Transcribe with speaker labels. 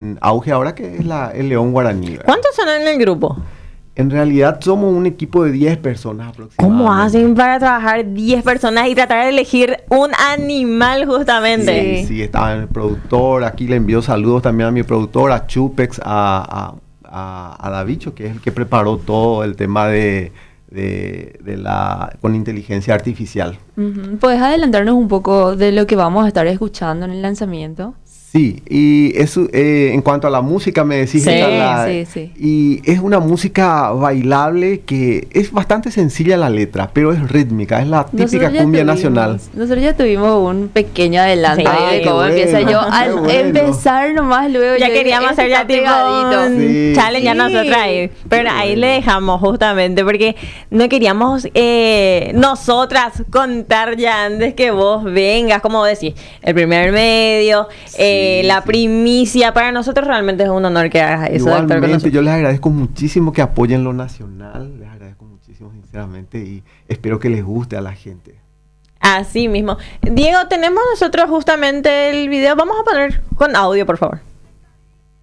Speaker 1: en auge ahora, que es el León Guaraní, ¿verdad?
Speaker 2: ¿Cuántos son en el grupo?
Speaker 1: En realidad somos un equipo de 10 personas aproximadamente.
Speaker 2: ¿Cómo hacen para trabajar 10 personas y tratar de elegir un animal justamente?
Speaker 1: Sí, estaba el productor. Aquí le envío saludos también a mi productor, a Chupex, a Davicho, que es el que preparó todo el tema con inteligencia artificial.
Speaker 3: ¿Puedes adelantarnos un poco de lo que vamos a estar escuchando en el lanzamiento?
Speaker 1: Sí, y eso, en cuanto a la música me decís...
Speaker 3: Sí.
Speaker 1: Y es una música bailable que es bastante sencilla la letra, pero es rítmica, es la típica cumbia nacional.
Speaker 3: Nosotros ya tuvimos un pequeño adelanto de cómo empieza yo. Al empezar nomás luego...
Speaker 2: Ya queríamos hacer ya tipo un challenge ya nosotros ahí. Pero ahí le dejamos justamente porque no queríamos nosotras contar ya antes que vos vengas, como decís, el primer medio... la primicia, para nosotros realmente es un honor que hagas eso.
Speaker 1: Igualmente, yo les agradezco muchísimo que apoyen lo nacional, les agradezco muchísimo sinceramente y espero que les guste a la gente.
Speaker 2: Así mismo. Diego, tenemos nosotros justamente el video, vamos a poner con audio, por favor.